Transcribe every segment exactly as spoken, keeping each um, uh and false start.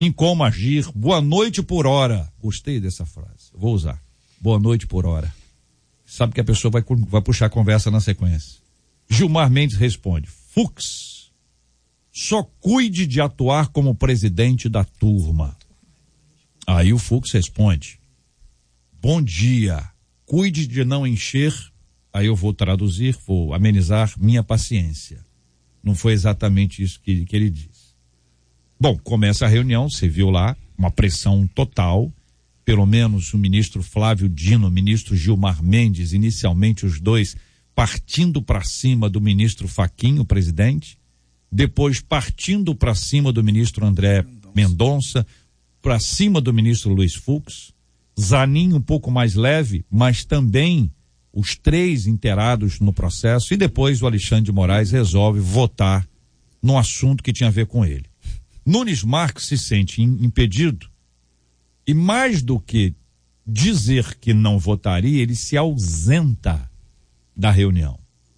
em como agir. Boa noite por hora. Gostei dessa frase. Vou usar. Boa noite por hora. Sabe que a pessoa vai, vai puxar a conversa na sequência. Gilmar Mendes responde: Fux, só cuide de atuar como presidente da turma. Aí o Fux responde: bom dia, cuide de não encher. Aí eu vou traduzir, vou amenizar minha paciência. Não foi exatamente isso que, que ele diz. Bom, começa a reunião, você viu lá, uma pressão total. Pelo menos o ministro Flávio Dino, o ministro Gilmar Mendes, inicialmente os dois partindo para cima do ministro Fachin, o presidente, depois partindo para cima do ministro André Mendonça, para cima do ministro Luiz Fux, Zanin um pouco mais leve, mas também os três inteirados no processo, e depois o Alexandre de Moraes resolve votar num assunto que tinha a ver com ele. Nunes Marques se sente impedido e, mais do que dizer que não votaria, ele se ausenta da reunião.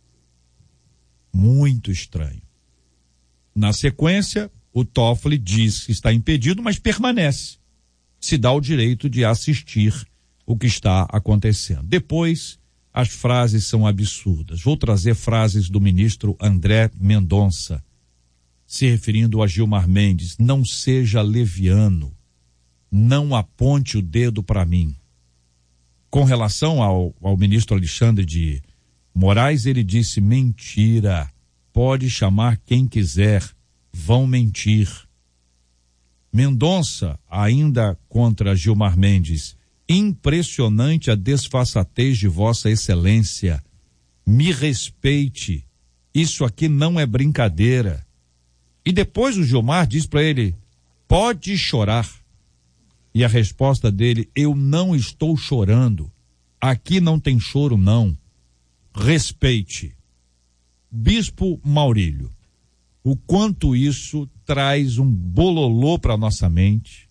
Muito estranho. Na sequência, o Toffoli diz que está impedido, mas permanece. Se dá o direito de assistir o que está acontecendo. Depois, as frases são absurdas. Vou trazer frases do ministro André Mendonça, se referindo a Gilmar Mendes: não seja leviano, não aponte o dedo para mim. Com relação ao, ao ministro Alexandre de Moraes, ele disse: mentira, pode chamar quem quiser, vão mentir. Mendonça, ainda contra Gilmar Mendes: impressionante a desfaçatez de Vossa Excelência, me respeite, isso aqui não é brincadeira. E depois o Gilmar diz para ele: pode chorar. E a resposta dele: eu não estou chorando, aqui não tem choro não, respeite. Bispo Maurílio, o quanto isso traz um bololô para nossa mente,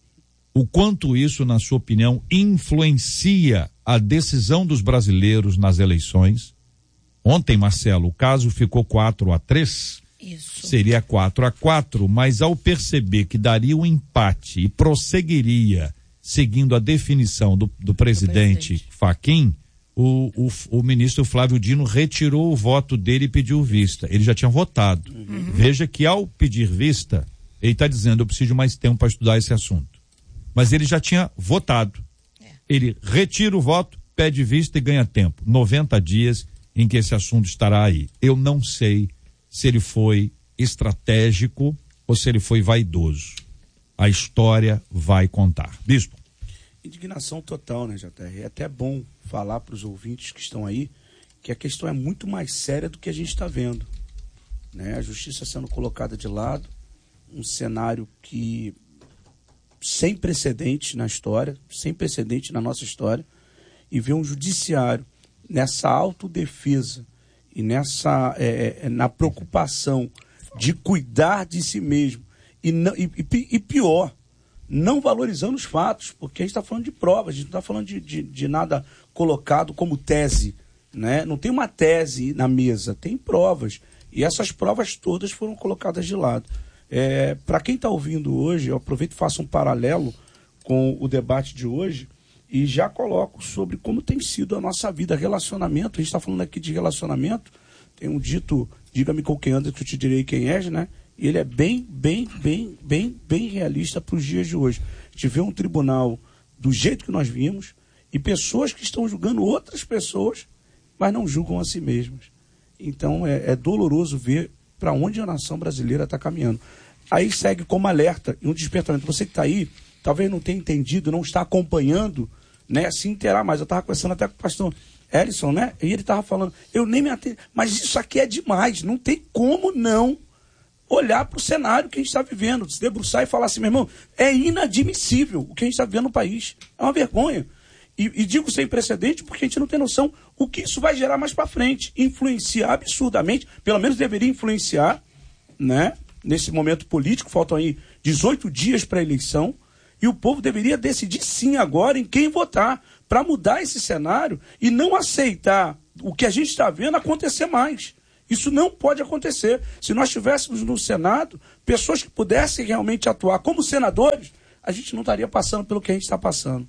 o quanto isso, na sua opinião, influencia a decisão dos brasileiros nas eleições. Ontem, Marcelo, o caso ficou quatro a três. Isso. Seria quatro a quatro, mas ao perceber que daria um empate e prosseguiria seguindo a definição do, do presidente, presidente. Fachin, o, o, o ministro Flávio Dino retirou o voto dele e pediu vista. Ele já tinha votado. Uhum. Veja que ao pedir vista, ele está dizendo: eu preciso de mais tempo para estudar esse assunto. Mas ele já tinha votado. É. Ele retira o voto, pede vista e ganha tempo. noventa dias em que esse assunto estará aí. Eu não sei se ele foi estratégico ou se ele foi vaidoso. A história vai contar. Bispo. Indignação total, né, J R? É até bom falar para os ouvintes que estão aí que a questão é muito mais séria do que a gente está vendo. Né? A justiça sendo colocada de lado, um cenário que sem precedente na história, sem precedente na nossa história, e ver um judiciário nessa autodefesa e nessa é, na preocupação de cuidar de si mesmo e, não, e, e pior, não valorizando os fatos, porque a gente está falando de provas, a gente não está falando de, de, de nada colocado como tese, né? Não tem uma tese na mesa, tem provas, e essas provas todas foram colocadas de lado. É, para quem está ouvindo hoje, eu aproveito e faço um paralelo com o debate de hoje e já coloco sobre como tem sido a nossa vida, relacionamento. A gente está falando aqui de relacionamento, tem um dito, diga-me com quem anda que eu te direi quem és, né? E ele é bem, bem, bem, bem, bem realista para os dias de hoje. A gente vê um tribunal do jeito que nós vimos e pessoas que estão julgando outras pessoas, mas não julgam a si mesmas. Então é, é doloroso ver para onde a nação brasileira está caminhando. Aí segue como alerta e um despertamento. Você que está aí, talvez não tenha entendido, não está acompanhando, né, se inteirar mais. Eu estava conversando até com o pastor Ellison, né? E ele estava falando, eu nem me atendo, mas isso aqui é demais, não tem como não olhar para o cenário que a gente está vivendo, se debruçar e falar assim, meu irmão, é inadmissível o que a gente está vivendo no país. É uma vergonha. E, e digo sem precedente porque a gente não tem noção o que isso vai gerar mais para frente. Influenciar absurdamente, pelo menos deveria influenciar, né? Nesse momento político, faltam aí dezoito dias para a eleição, e o povo deveria decidir sim agora em quem votar, para mudar esse cenário e não aceitar o que a gente está vendo acontecer mais. Isso não pode acontecer. Se nós tivéssemos no Senado pessoas que pudessem realmente atuar como senadores, a gente não estaria passando pelo que a gente está passando.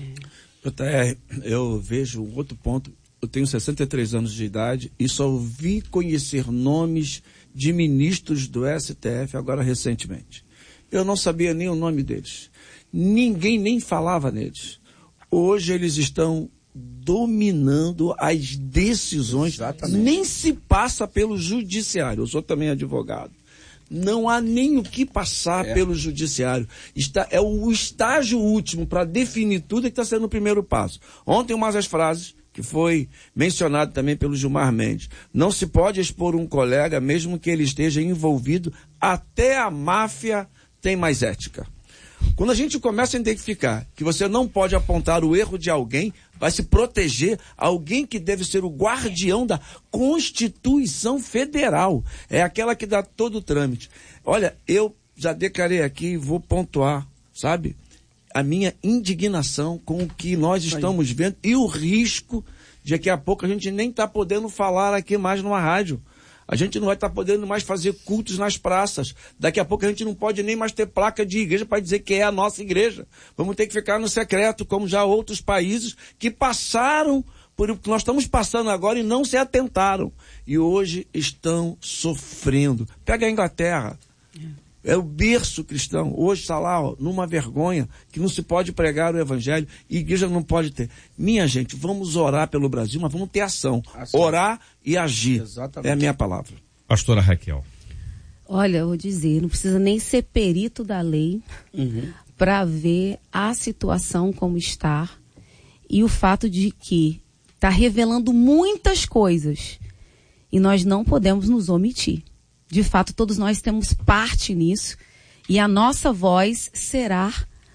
J R, eu vejo um outro ponto. Eu tenho sessenta e três anos de idade e só ouvi conhecer nomes de ministros do S T F agora recentemente. Eu não sabia nem o nome deles. Ninguém nem falava neles. Hoje eles estão dominando as decisões. Exatamente. Nem se passa pelo judiciário. Eu sou também advogado. Não há nem o que passar é. pelo judiciário. Está, é o estágio último para definir tudo que está sendo o primeiro passo. Ontem, umas das frases que foi mencionado também pelo Gilmar Mendes. Não se pode expor um colega, mesmo que ele esteja envolvido, até a máfia tem mais ética. Quando a gente começa a identificar que você não pode apontar o erro de alguém, vai se proteger alguém que deve ser o guardião da Constituição Federal. É aquela que dá todo o trâmite. Olha, eu já declarei aqui e vou pontuar, sabe? A minha indignação com o que nós estamos vendo e o risco de daqui a pouco a gente nem está podendo falar aqui mais numa rádio. A gente não vai estar tá podendo mais fazer cultos nas praças. Daqui a pouco a gente não pode nem mais ter placa de igreja para dizer que é a nossa igreja. Vamos ter que ficar no secreto, como já outros países que passaram por o que nós estamos passando agora e não se atentaram. E hoje estão sofrendo. Pega a Inglaterra. É o berço cristão. Hoje está lá, ó, numa vergonha, que não se pode pregar o evangelho, e a igreja não pode ter. Minha gente, vamos orar pelo Brasil, mas vamos ter ação. ação. Orar e agir. Exatamente. É a minha palavra. Pastora Raquel. Olha, eu vou dizer, não precisa nem ser perito da lei uhum. para ver a situação como está e o fato de que está revelando muitas coisas e nós não podemos nos omitir. De fato, todos nós temos parte nisso e a nossa voz será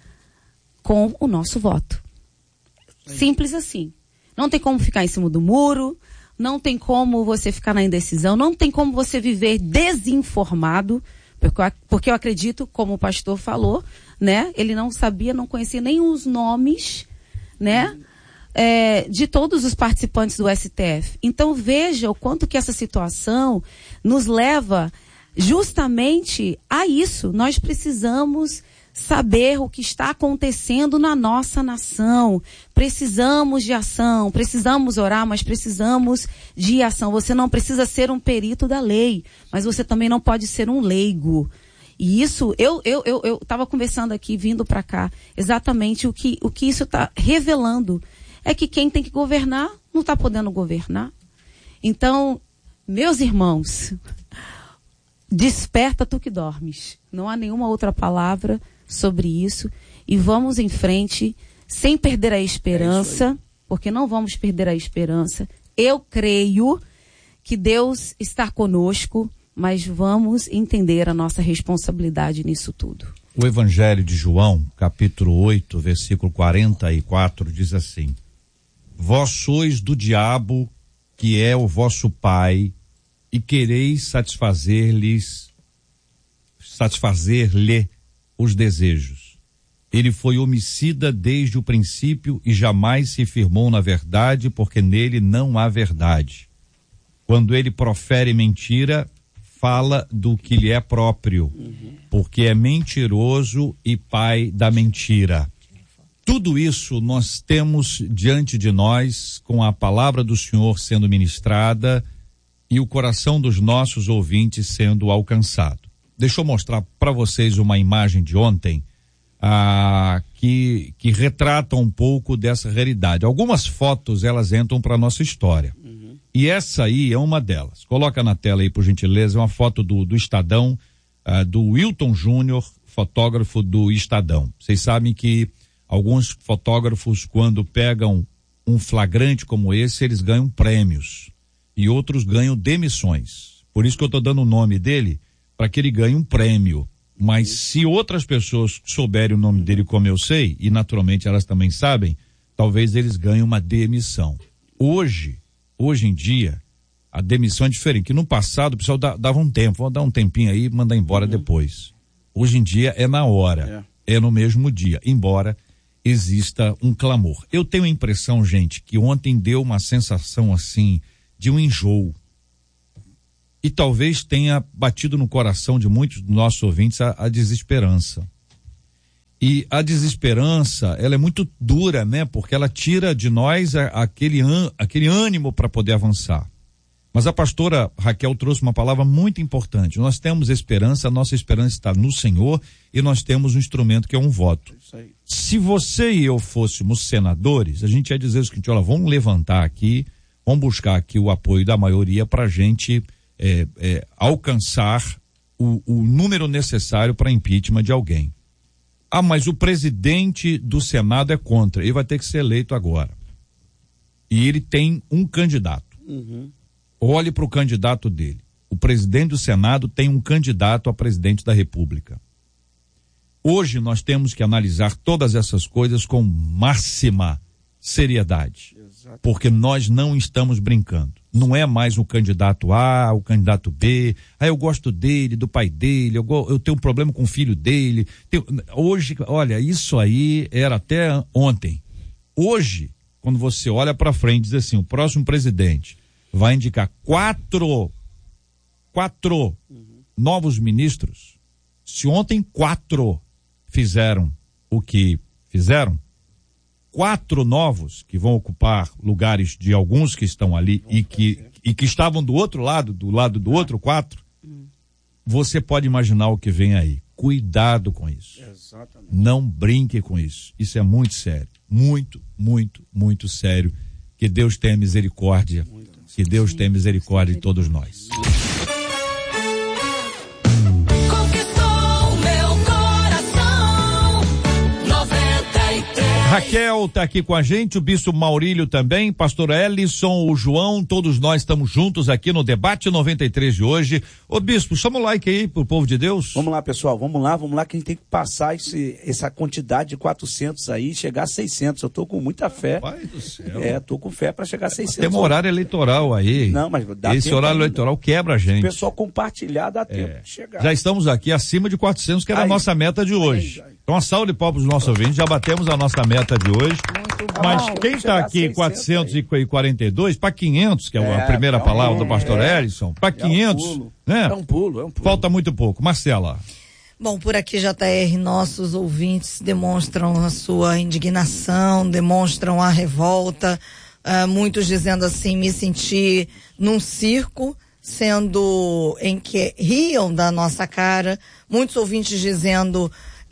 com o nosso voto. Simples assim. Não tem como ficar em cima do muro, não tem como você ficar na indecisão, não tem como você viver desinformado, porque eu, porque eu acredito, como o pastor falou, né? Ele não sabia, não conhecia nem os nomes, né? É, de todos os participantes do S T F. Então veja o quanto que essa situação nos leva justamente a isso. Nós precisamos saber o que está acontecendo na nossa nação. Precisamos de ação, precisamos orar, mas precisamos de ação. Você não precisa ser um perito da lei, mas você também não pode ser um leigo. E isso, eu eu eu eu estava conversando aqui, vindo para cá, exatamente o que, o que isso está revelando. É que quem tem que governar não está podendo governar. Então, meus irmãos, desperta tu que dormes. Não há nenhuma outra palavra sobre isso. E vamos em frente, sem perder a esperança, é porque não vamos perder a esperança. Eu creio que Deus está conosco, mas vamos entender a nossa responsabilidade nisso tudo. O Evangelho de João, capítulo oito, versículo quarenta e quatro, diz assim: Vós sois do diabo, que é o vosso pai, e quereis satisfazer-lhes, satisfazer-lhe os desejos. Ele foi homicida desde o princípio e jamais se firmou na verdade, porque nele não há verdade. Quando ele profere mentira, fala do que lhe é próprio, uhum. porque é mentiroso e pai da mentira. Tudo isso nós temos diante de nós, com a palavra do Senhor sendo ministrada e o coração dos nossos ouvintes sendo alcançado. Deixa eu mostrar para vocês uma imagem de ontem ah, que, que retrata um pouco dessa realidade. Algumas fotos, elas entram para a nossa história. Uhum. E essa aí é uma delas. Coloca na tela aí, por gentileza, uma foto do, do Estadão, ah, do Wilton Júnior, fotógrafo do Estadão. Vocês sabem que alguns fotógrafos, quando pegam um flagrante como esse, eles ganham prêmios e outros ganham demissões. Por isso que eu estou dando o nome dele, para que ele ganhe um prêmio. Mas se outras pessoas souberem o nome dele como eu sei, e naturalmente elas também sabem, talvez eles ganhem uma demissão. Hoje, hoje em dia, a demissão é diferente, que no passado o pessoal dava um tempo, vou dar um tempinho aí e mandar embora uhum. depois. Hoje em dia é na hora, é. é no mesmo dia, embora exista um clamor. Eu tenho a impressão, gente, que ontem deu uma sensação assim de um enjoo. e talvez tenha batido no coração de muitos dos nossos ouvintes a, a desesperança. E a desesperança, ela é muito dura, né? Porque ela tira de nós a, aquele, an, aquele ânimo para poder avançar. Mas a pastora Raquel trouxe uma palavra muito importante. Nós temos esperança, a nossa esperança está no Senhor e nós temos um instrumento que é um voto. Se você e eu fôssemos senadores, a gente ia dizer o seguinte: olha, vamos levantar aqui, vamos buscar aqui o apoio da maioria para a gente é, é, alcançar o, o número necessário para impeachment de alguém. Ah, mas o presidente do Senado é contra, ele vai ter que ser eleito agora. E ele tem um candidato. Uhum. Olhe para o candidato dele. O presidente do Senado tem um candidato a presidente da República. Hoje nós temos que analisar todas essas coisas com máxima seriedade. Exato. Porque nós não estamos brincando. Não é mais o candidato A, o candidato B. Ah, eu gosto dele, do pai dele, eu, eu tenho um problema com o filho dele. Tenho, hoje, olha, isso aí era até ontem. Hoje, quando você olha para frente e diz assim, o próximo presidente vai indicar quatro, quatro uhum. novos ministros. Se ontem quatro fizeram o que fizeram, quatro novos que vão ocupar lugares de alguns que estão ali e que, e que estavam do outro lado, do lado do outro quatro, você pode imaginar o que vem aí. Cuidado com isso. Exatamente. Não brinque com isso. Isso é muito sério. Muito, muito, muito sério. Que Deus tenha misericórdia. Muito. Que Deus Sim. tenha misericórdia de todos nós. Raquel está aqui com a gente, o bispo Maurílio também, pastor Ellison, o João, todos nós estamos juntos aqui no Debate noventa e três de hoje. Ô bispo, chama o like aí pro povo de Deus. Vamos lá, pessoal, vamos lá, vamos lá, que a gente tem que passar esse, essa quantidade de quatrocentos aí, chegar a seiscentos. Eu tô com muita fé. Pai do céu. É, tô com fé para chegar a seiscentos. Tem um horário eleitoral aí. Não, mas dá Esse horário ainda. eleitoral quebra a gente. Se o pessoal compartilhar, dá tempo é. de chegar. Já estamos aqui acima de quatrocentos, que era aí. a nossa meta de hoje. Aí, aí. Então, uma salva de palmas dos nossos ouvintes, já batemos a nossa meta de hoje. Mas ah, quem está aqui em quatrocentos e quarenta e dois, para quinhentos, que é, é a primeira é, palavra é, do pastor é, Ellison, para quinhentos, é um né? É um pulo, é um pulo. Falta muito pouco. Marcela. Bom, por aqui, J R, nossos ouvintes demonstram a sua indignação, demonstram a revolta, uh, muitos dizendo assim, me senti num circo, sendo em que riam da nossa cara, muitos ouvintes dizendo,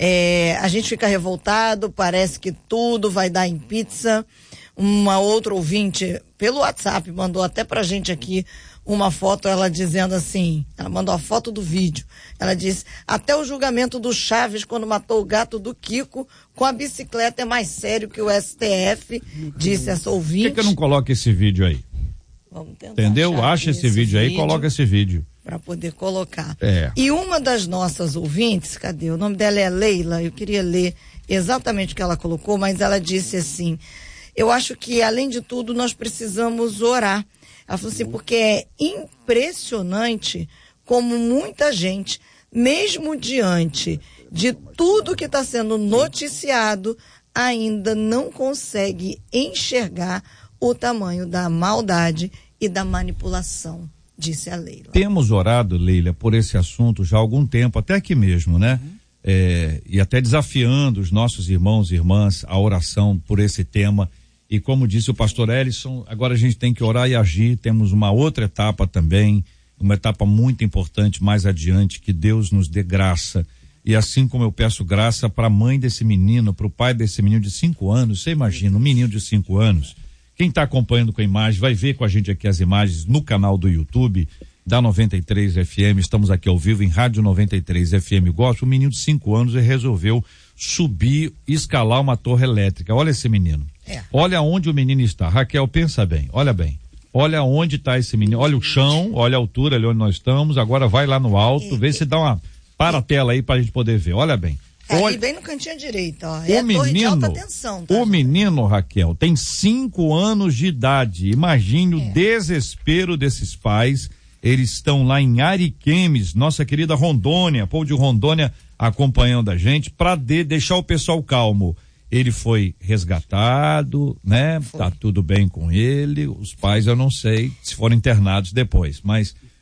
é, a gente fica revoltado, parece que tudo vai dar em pizza. Uma outra ouvinte, pelo WhatsApp, mandou até pra gente aqui uma foto, ela dizendo assim, ela mandou a foto do vídeo, ela disse, até o julgamento do Chaves quando matou o gato do Kiko com a bicicleta é mais sério que o S T F, disse essa ouvinte. Por que, que eu não coloco esse vídeo aí? Vamos tentar. Entendeu? Acha esse, esse vídeo aí e coloca esse vídeo. Para poder colocar. É. E uma das nossas ouvintes, cadê? O nome dela é Leila, eu queria ler exatamente o que ela colocou, mas ela disse assim, eu acho que além de tudo nós precisamos orar. Ela falou assim, porque é impressionante como muita gente, mesmo diante de tudo que está sendo noticiado, ainda não consegue enxergar o tamanho da maldade e da manipulação, disse a Leila. Temos orado, Leila, por esse assunto já há algum tempo, até aqui mesmo, né? Uhum. É, e até desafiando os nossos irmãos e irmãs à oração por esse tema. E como disse o pastor Ellison, agora a gente tem que orar e agir. Temos uma outra etapa também, uma etapa muito importante mais adiante, que Deus nos dê graça. E assim como eu peço graça para a mãe desse menino, para o pai desse menino de cinco anos, você imagina, um menino de cinco anos. Quem está acompanhando com a imagem vai ver com a gente aqui as imagens no canal do YouTube da noventa e três F M. Estamos aqui ao vivo em Rádio noventa e três F M Gospel. Um menino de cinco anos resolveu subir, escalar uma torre elétrica. Olha esse menino. É. Olha onde o menino está. Raquel, pensa bem, olha bem. Olha onde está esse menino. Olha o chão, olha a altura ali onde nós estamos. Agora vai lá no alto, e, vê e, se dá uma. Para e, a tela aí para a gente poder ver. Olha bem. É, olha, ali bem no cantinho direito, ó. O é menino, torre de alta tensão, tá, o gente? menino, Raquel, tem cinco anos de idade. Imagine é. o desespero desses pais. Eles estão lá em Ariquemes, nossa querida Rondônia, povo de Rondônia acompanhando a gente, para de, deixar o pessoal calmo. Ele foi resgatado, né? Foi. Tá tudo bem com ele. Os pais eu não sei se foram internados depois, mas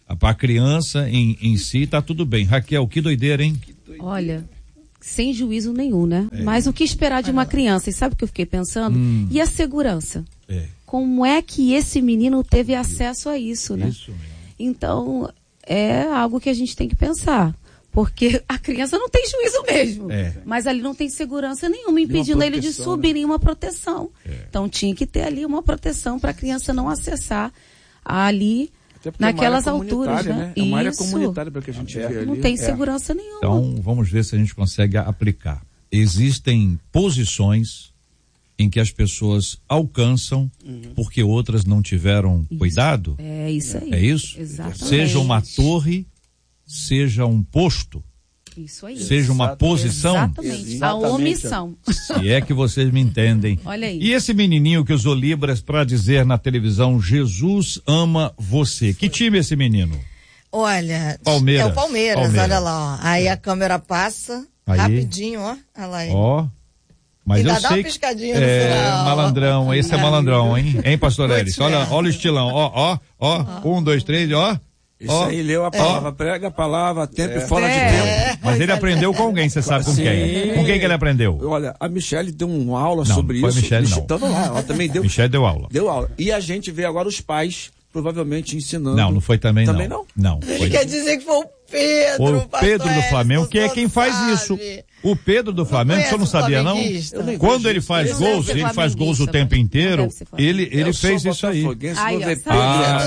Para a criança em, em si tá tudo bem. Raquel, que doideira, hein? Que doideira. Olha, sem juízo nenhum, né? É. Mas o que esperar de uma criança? E sabe o que eu fiquei pensando? Hum. E a segurança? É. Como é que esse menino teve acesso a isso, né? Isso mesmo. Então, é algo que a gente tem que pensar. Porque a criança não tem juízo mesmo. É. Mas ali não tem segurança nenhuma, impedindo ele de subir, nenhuma proteção. É. Então tinha que ter ali uma proteção para a criança não acessar ali naquelas é alturas, né? né? É uma área comunitária para que a gente é. vê ali. Não tem segurança é. nenhuma. Então, vamos ver se a gente consegue aplicar. Existem posições em que as pessoas alcançam uhum. porque outras não tiveram isso. cuidado. É isso aí. É isso? Exatamente. Seja uma torre, seja um posto, isso aí. seja uma posição. Exatamente. Exatamente. A omissão. Se é que vocês me entendem. Olha aí. E esse menininho que usou Libras para dizer na televisão, Jesus ama você. Que time é esse menino? Olha, Palmeiras. É o Palmeiras, Palmeiras. Olha lá, ó. Aí é. a câmera passa aí. rapidinho, ó. Olha lá aí. Ó. Mas e eu dá sei uma piscadinha que no é final. malandrão, esse é malandrão, hein? Hein, pastor Elis? Olha, olha o estilão, ó, ó, ó, ah. um, dois, três, ó. Isso oh, aí, leu a palavra, é. prega a palavra, tempo é. e fora é. de tempo. Mas ele aprendeu com alguém, você sabe com Sim. quem? Com quem que ele aprendeu? Olha, a Michele deu uma aula não, sobre não isso. Foi a Michele, não. Então, lá, ela também deu. Michele deu aula. Deu aula. E a gente vê agora os pais, provavelmente, ensinando. Não, não foi também, também não. Também não? Não. Ele foi. quer dizer que foi o Pedro. Foi o Pedro do Flamengo, que é quem faz sabe. isso. O Pedro do Flamengo, você não sabia, não? Quando ele faz gols, ele faz gols o tempo inteiro, ele, ele fez isso aí. Ai, vou ver Pedro. Ah,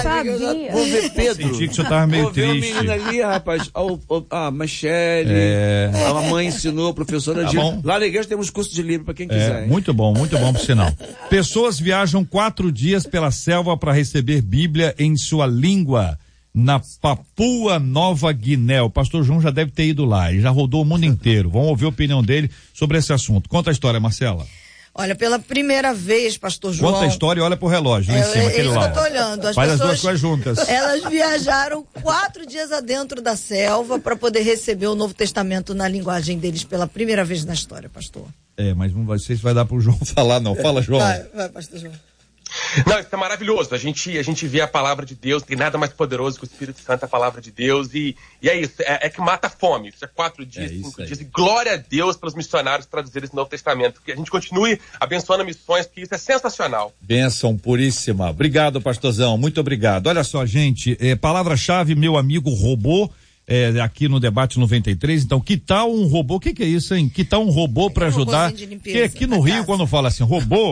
vou ver Pedro. Senti que o senhor estava meio vou ver triste. O menino ali, rapaz. A Michele, é... a mãe ensinou, a professora tá de... Lá na igreja temos curso de livro para quem quiser. É, muito bom, muito bom por sinal. Pessoas viajam quatro dias pela selva para receber Bíblia em sua língua. Na Papua Nova Guiné. O pastor João já deve ter ido lá, ele já rodou o mundo inteiro. Vamos ouvir a opinião dele sobre esse assunto. Conta a história, Marcela. Olha, pela primeira vez, pastor João... Conta a história e olha pro relógio, lá em cima, é, aquele é lá. Eu tô olhando. As Faz pessoas, as duas coisas juntas. Elas viajaram quatro dias adentro da selva para poder receber o Novo Testamento na linguagem deles pela primeira vez na história, pastor. É, mas não vai, sei se vai dar pro João falar, não. Fala, João. Vai, vai, pastor João. Não, isso é maravilhoso. A gente, a gente vê a palavra de Deus, tem nada mais poderoso que o Espírito Santo, a palavra de Deus, e, e é isso, é, é que mata a fome. Isso é quatro dias, é cinco dias, e glória a Deus pelos missionários traduzirem esse Novo Testamento. Que a gente continue abençoando missões, porque isso é sensacional. Bênção puríssima. Obrigado, pastorzão, muito obrigado. Olha só, gente, é, palavra-chave, meu amigo robô. É, aqui no Debate noventa e três, então, que tal um robô, o que que é isso, hein? Que tal um robô para ajudar? Porque aqui no Rio, casa. Quando fala assim, robô,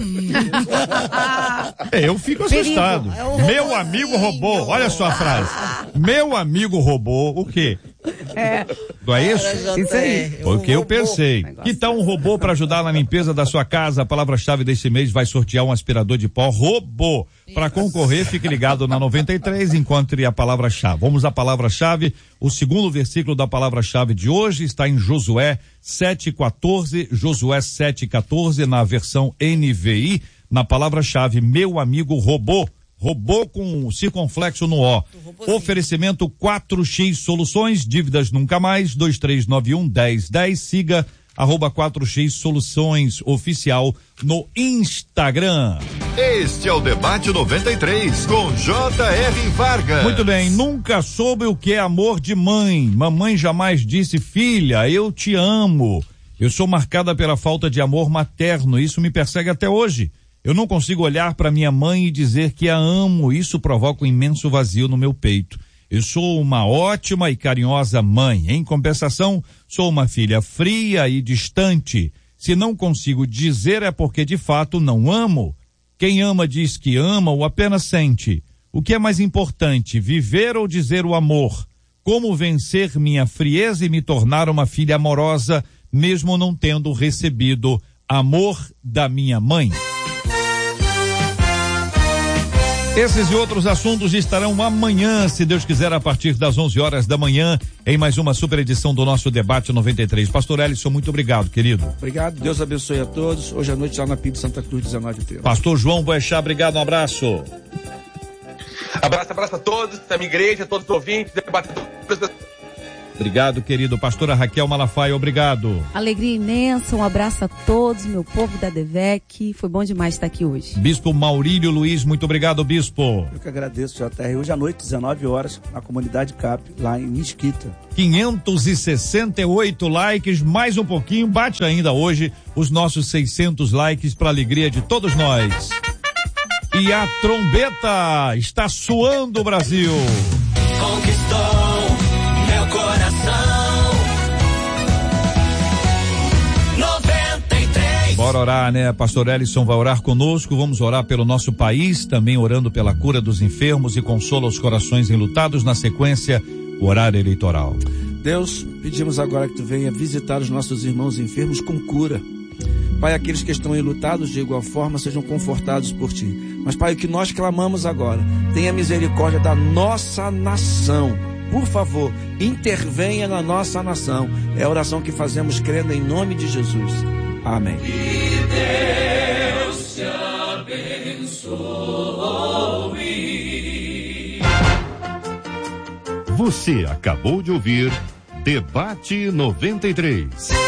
é, eu fico assustado. É um meu amigo robô, olha só a frase. Meu amigo robô, o quê? É. Não é isso? Isso aí. Foi o que eu pensei. Que tal um robô para ajudar na limpeza da sua casa? A palavra-chave deste mês vai sortear um aspirador de pó robô. Para concorrer, fique ligado na noventa e três, encontre a palavra-chave. Vamos à palavra-chave. O segundo versículo da palavra-chave de hoje está em Josué sete quatorze, Josué sete quatorze, na versão N V I, na palavra-chave, meu amigo robô. Robô com circunflexo no O. Oferecimento quatro X Soluções, dívidas nunca mais, dois três nove um, dez dez, siga arroba quatro X Soluções Oficial no Instagram. Este é o Debate noventa e três, com J R Vargas. Muito bem, nunca soube o que é amor de mãe. Mamãe jamais disse, filha, eu te amo. Eu sou marcada pela falta de amor materno, isso me persegue até hoje. Eu não consigo olhar para minha mãe e dizer que a amo, isso provoca um imenso vazio no meu peito. Eu sou uma ótima e carinhosa mãe. Em compensação, sou uma filha fria e distante. Se não consigo dizer é porque de fato não amo. Quem ama diz que ama ou apenas sente. O que é mais importante, viver ou dizer o amor? Como vencer minha frieza e me tornar uma filha amorosa, mesmo não tendo recebido amor da minha mãe? Esses e outros assuntos estarão amanhã, se Deus quiser, a partir das onze horas da manhã, em mais uma super edição do nosso Debate noventa e três. Pastor Ellison, muito obrigado, querido. Obrigado, Deus abençoe a todos. Hoje à noite lá na P I B Santa Cruz, dezenove e trinta. Pastor João Boechat, obrigado, um abraço. Abraço, abraço a todos, a minha igreja, a todos os ouvintes, debatedores. Obrigado, querido. Pastora Raquel Malafaia, obrigado. Alegria imensa, um abraço a todos, meu povo da D V E C. Foi bom demais estar aqui hoje. Bispo Maurílio Luiz, muito obrigado, Bispo. Eu que agradeço, J R. Hoje à noite, dezenove horas, na comunidade C A P, lá em Mesquita. quinhentos e sessenta e oito likes, mais um pouquinho, bate ainda hoje os nossos seiscentos likes para alegria de todos nós. E a trombeta está soando o Brasil. Conquistou meu coração. noventa e três. Bora orar, né? Pastor Ellison vai orar conosco. Vamos orar pelo nosso país, também orando pela cura dos enfermos e consola os corações enlutados. Na sequência, o horário eleitoral. Deus, pedimos agora que tu venha visitar os nossos irmãos enfermos com cura. Pai, aqueles que estão enlutados de igual forma sejam confortados por ti. Mas, Pai, o que nós clamamos agora, tenha misericórdia da nossa nação. Por favor, intervenha na nossa nação. É a oração que fazemos crendo em nome de Jesus. Amém. Que Deus te abençoe. Você acabou de ouvir Debate noventa e três.